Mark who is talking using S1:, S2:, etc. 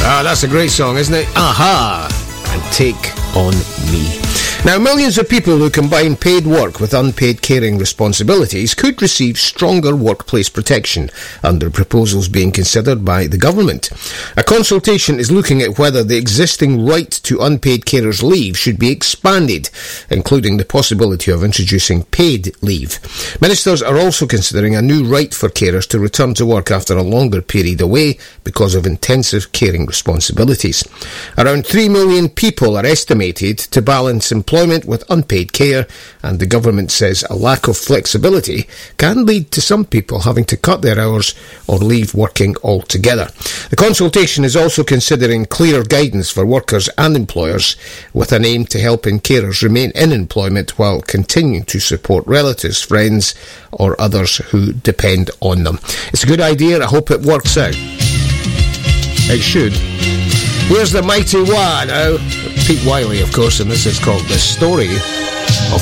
S1: Ah, that's a great song, isn't it? Aha! And Take On Me. Now, millions of people who combine paid work with unpaid caring responsibilities could receive stronger workplace protection under proposals being considered by the government. A consultation is looking at whether the existing right to unpaid carers leave should be expanded, including the possibility of introducing paid leave. Ministers are also considering a new right for carers to return to work after a longer period away because of intensive caring responsibilities. Around 3 million people are estimated to balance employment with unpaid care, and the government says a lack of flexibility can lead to some people having to cut their hours or leave working altogether. The consultation is also considering clearer guidance for workers and employers, with an aim to helping carers remain in employment while continuing to support relatives, friends or others who depend on them. It's a good idea. I hope it works out. It should. Where's the mighty one now? Pete Wiley, of course, and this is called The Story of